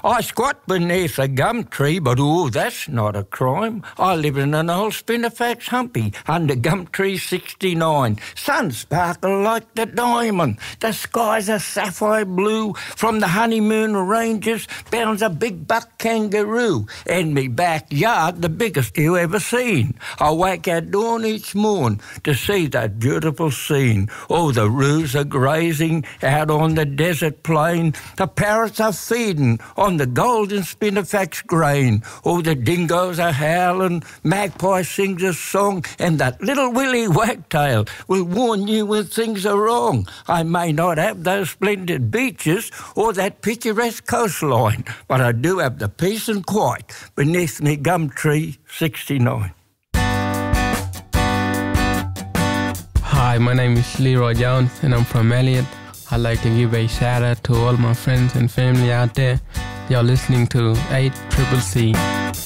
I squat beneath a gum tree, but that's not a crime. I live in an old Spinifex humpy under gum tree 69. Sun sparkle like the diamond. The sky's a sapphire blue. From the honeymoon ranges bounds a big buck kangaroo. In me backyard, the biggest you ever seen. I wake at dawn each morn to see that beautiful scene. Oh, the roos are grazing out on the desert plain. The parrots are feeding on the golden Spinifex grain. Oh, the dingoes are howling, magpie sings a song, and that little Willy Wagtail will warn you when things are wrong. I may not have those splendid beaches or that picturesque coastline, but I do have the peace and quiet beneath me gum tree 69. Hi, my name is Leroy Jones and I'm from Elliott. I'd like to give a shout out to all my friends and family out there. You're listening to 8CCC.